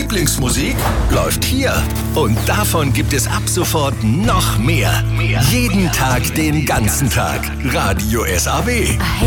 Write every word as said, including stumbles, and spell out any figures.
Lieblingsmusik läuft hier. Und davon gibt es ab sofort noch mehr. Jeden Tag, den ganzen Tag. Radio S A B.